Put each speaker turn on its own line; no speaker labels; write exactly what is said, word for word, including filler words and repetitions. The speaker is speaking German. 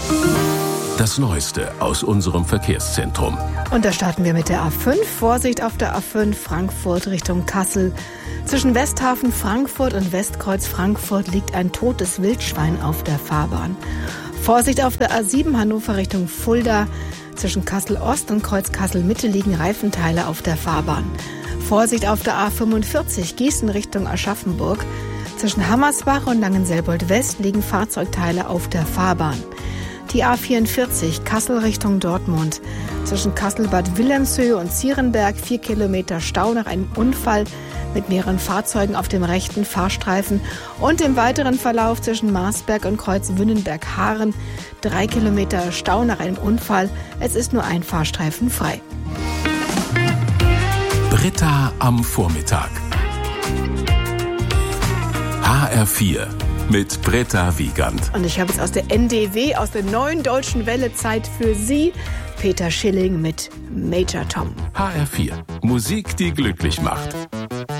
Das Neueste aus unserem Verkehrszentrum.
Und da starten wir mit der A fünf. Vorsicht auf der A fünf Frankfurt Richtung Kassel. Zwischen Westhafen Frankfurt und Westkreuz Frankfurt liegt ein totes Wildschwein auf der Fahrbahn. Vorsicht auf der A sieben Hannover Richtung Fulda. Zwischen Kassel Ost und Kreuz Kassel Mitte liegen Reifenteile auf der Fahrbahn. Vorsicht auf der A fünfundvierzig Gießen Richtung Aschaffenburg. Zwischen Hammersbach und Langenselbold West liegen Fahrzeugteile auf der Fahrbahn. Die A vierundvierzig Kassel Richtung Dortmund. Zwischen Kassel-Bad Wilhelmshöhe und Zierenberg vier Kilometer Stau nach einem Unfall mit mehreren Fahrzeugen auf dem rechten Fahrstreifen. Und im weiteren Verlauf zwischen Marsberg und Kreuz Wünnenberg-Haaren drei Kilometer Stau nach einem Unfall. Es ist nur ein Fahrstreifen frei.
Britta am Vormittag. H R vier mit Britta Wiegand.
Und ich habe jetzt aus der N D W, aus der neuen Deutschen Welle Zeit für Sie, Peter Schilling mit Major Tom.
H R vier. Musik, die glücklich macht.